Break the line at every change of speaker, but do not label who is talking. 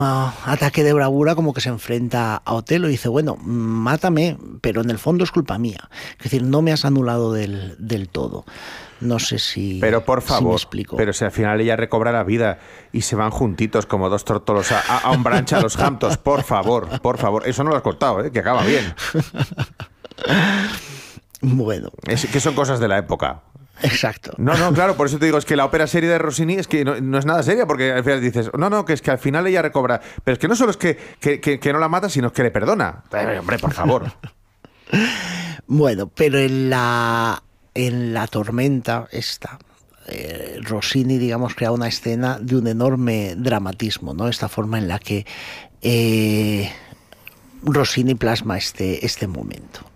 ataque de bravura como que se enfrenta a Otelo y dice, bueno, mátame, pero en el fondo es culpa mía. Es decir, no me has anulado del todo. No sé
Pero por
si me
favor,
explico.
pero si al final ella recobra la vida y se van juntitos como dos tórtolos a un branch a los Hamptons, por favor, por favor. Eso no lo has cortado, ¿eh? Que acaba bien.
Bueno,
Que son cosas de la época.
exacto.
No, no, claro, por eso te digo, es que la ópera seria de Rossini es que no es nada seria, porque al final dices, no, que es que al final ella recobra. Pero es que no solo es que no la mata, sino que le perdona. Hombre, por favor.
Bueno, pero en la tormenta esta, Rossini, digamos, crea una escena de un enorme dramatismo, ¿no? Esta forma en la que Rossini plasma este momento.